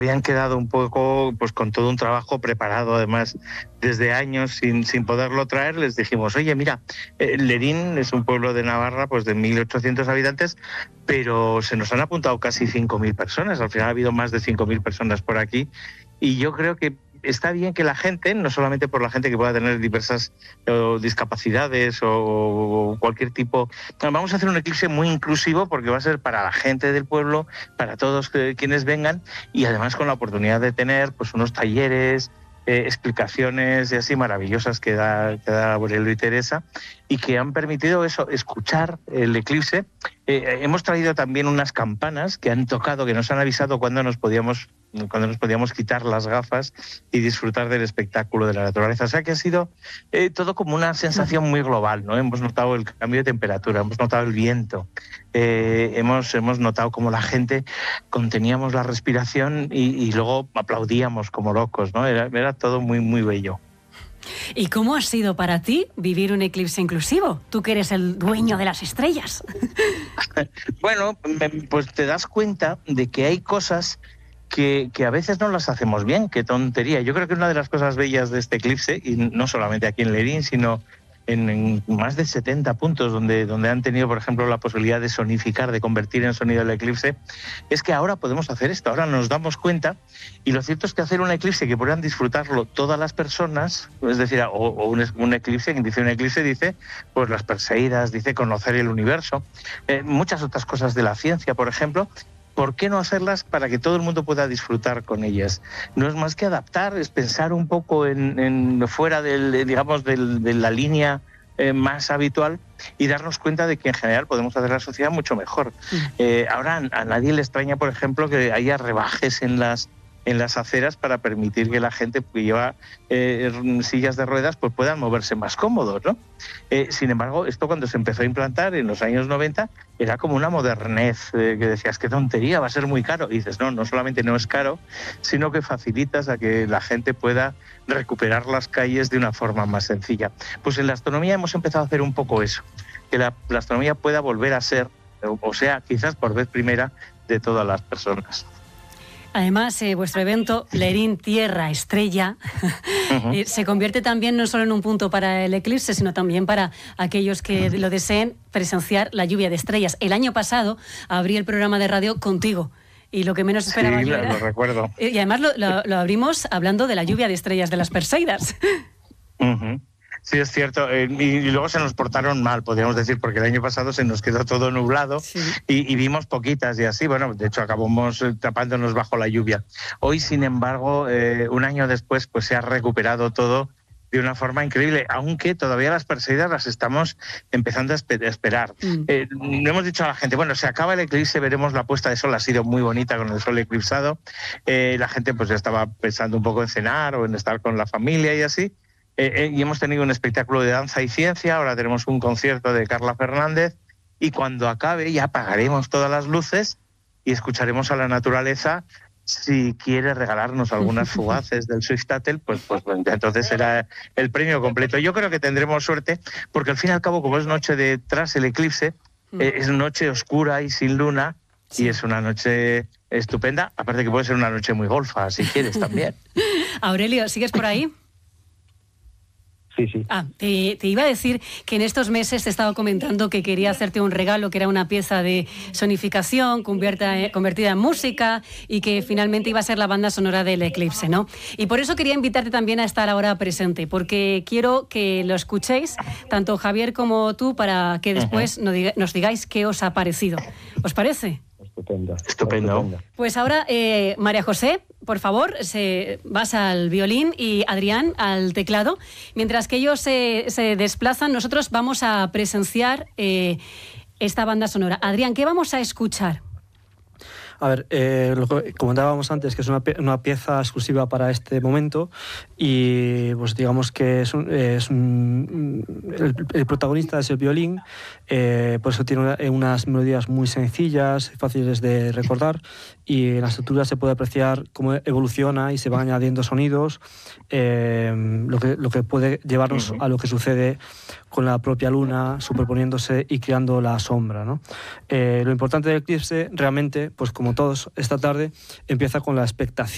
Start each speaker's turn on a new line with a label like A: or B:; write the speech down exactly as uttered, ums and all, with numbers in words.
A: habían quedado un poco pues con todo un trabajo preparado, además desde años sin, sin poderlo traer. Les dijimos, oye, mira, eh, Lerín es un pueblo de Navarra pues de mil ochocientos habitantes, pero se nos han apuntado casi cinco mil personas. Al final ha habido más de cinco mil personas por aquí, y yo creo que está bien que la gente, no solamente por la gente que pueda tener diversas o, discapacidades o, o cualquier tipo, vamos a hacer un eclipse muy inclusivo, porque va a ser para la gente del pueblo, para todos que, quienes vengan, y además con la oportunidad de tener pues unos talleres, eh, explicaciones y así maravillosas que da, que da Aurelio y Teresa, y que han permitido eso, escuchar el eclipse. Eh, hemos traído también unas campanas que han tocado, que nos han avisado cuando nos podíamos cuando nos podíamos quitar las gafas y disfrutar del espectáculo de la naturaleza. O sea que ha sido eh, todo como una sensación muy global, ¿no? Hemos notado el cambio de temperatura, hemos notado el viento, eh, hemos, hemos notado cómo la gente conteníamos la respiración y, y luego aplaudíamos como locos, ¿no? Era, era todo muy, muy bello.
B: ¿Y cómo ha sido para ti vivir un eclipse inclusivo? Tú que eres el dueño de las estrellas.
A: Bueno, pues te das cuenta de que hay cosas Que, que a veces no las hacemos bien. Qué tontería. Yo creo que una de las cosas bellas de este eclipse, y no solamente aquí en Lerín, sino en, en más de setenta puntos donde, donde han tenido, por ejemplo, la posibilidad de sonificar, de convertir en sonido el eclipse, es que ahora podemos hacer esto, ahora nos damos cuenta, y lo cierto es que hacer un eclipse que puedan disfrutarlo todas las personas, es decir, o, o un, un eclipse, quien dice un eclipse dice, pues las Perseidas, dice conocer el universo, eh, muchas otras cosas de la ciencia, por ejemplo. ¿Por qué no hacerlas para que todo el mundo pueda disfrutar con ellas? No es más que adaptar, es pensar un poco en, en fuera del, digamos, del, de la línea eh, más habitual, y darnos cuenta de que en general podemos hacer la sociedad mucho mejor. Eh, ahora a nadie le extraña, por ejemplo, que haya rebajes en las en las aceras para permitir que la gente que lleva eh, sillas de ruedas pues puedan moverse más cómodos, ¿no? Eh, sin embargo, esto cuando se empezó a implantar en los años noventa era como una modernez, eh, que decías, qué tontería, va a ser muy caro. Y dices, no, no solamente no es caro, sino que facilitas a que la gente pueda recuperar las calles de una forma más sencilla. Pues en la astronomía hemos empezado a hacer un poco eso, que la, la astronomía pueda volver a ser, o sea, quizás por vez primera, de todas las personas.
B: Además, eh, vuestro evento, Lerín Tierra Estrella, uh-huh. eh, se convierte también no solo en un punto para el eclipse, sino también para aquellos que lo deseen presenciar la lluvia de estrellas. El año pasado abrí el programa de radio contigo, y lo que menos esperaba
A: sí,
B: yo
A: lo,
B: era...
A: lo recuerdo.
B: Y además lo, lo, lo abrimos hablando de la lluvia de estrellas de las Perseidas.
A: Uh-huh. Sí, es cierto. Eh, y, y luego se nos portaron mal, podríamos decir, porque el año pasado se nos quedó todo nublado, sí. y, y vimos poquitas y así. Bueno, de hecho acabamos tapándonos bajo la lluvia. Hoy, sin embargo, eh, un año después, pues se ha recuperado todo de una forma increíble, aunque todavía las Perseidas las estamos empezando a esperar. Mm. Eh, no hemos dicho a la gente, bueno, se acaba el eclipse, veremos la puesta de sol, ha sido muy bonita con el sol eclipsado. Eh, la gente pues ya estaba pensando un poco en cenar o en estar con la familia y así. Eh, eh, y hemos tenido un espectáculo de danza y ciencia, ahora tenemos un concierto de Carla Fernández, y cuando acabe ya apagaremos todas las luces y escucharemos a la naturaleza. Si quiere regalarnos algunas fugaces del Swiftatel, pues, pues, pues entonces será el premio completo. Yo creo que tendremos suerte, porque al fin y al cabo, como es noche de tras el eclipse, eh, es noche oscura y sin luna, sí. y es una noche estupenda, aparte que puede ser una noche muy golfa, si quieres también.
B: Aurelio, ¿sigues por ahí?
C: Sí, sí.
B: Ah, te, te iba a decir que en estos meses te he estado comentando que quería hacerte un regalo, que era una pieza de sonificación convierta, convertida en música, y que finalmente iba a ser la banda sonora del eclipse, ¿no? Y por eso quería invitarte también a estar ahora presente, porque quiero que lo escuchéis, tanto Javier como tú, para que después uh-huh. nos, diga, nos digáis qué os ha parecido. ¿Os parece?
C: Estupendo.
A: Estupendo.
B: Pues ahora, eh, María José, por favor, se, vas al violín y Adrián al teclado. Mientras que ellos se, se desplazan, nosotros vamos a presenciar eh, esta banda sonora. Adrián, ¿qué vamos a escuchar?
D: A ver, eh, lo que comentábamos antes, que es una, una pieza exclusiva para este momento, y pues digamos que es, un, es un, el, el protagonista es el violín, eh, por eso tiene una, unas melodías muy sencillas, fáciles de recordar, y en la estructura se puede apreciar cómo evoluciona y se van añadiendo sonidos, eh, lo, que, lo que puede llevarnos uh-huh. a lo que sucede con la propia luna superponiéndose y creando la sombra, ¿no? Eh, lo importante del eclipse realmente, pues como todos esta tarde, empieza con la expectación